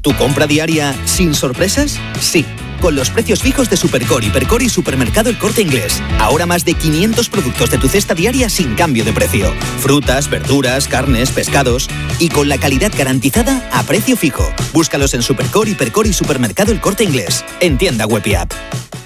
¿Tu compra diaria sin sorpresas? Sí. Con los precios fijos de Supercore, Hipercore y Supermercado El Corte Inglés. Ahora más de 500 productos de tu cesta diaria sin cambio de precio. Frutas, verduras, carnes, pescados. Y con la calidad garantizada a precio fijo. Búscalos en Supercore, Hipercore y Supermercado El Corte Inglés. En tienda web y app.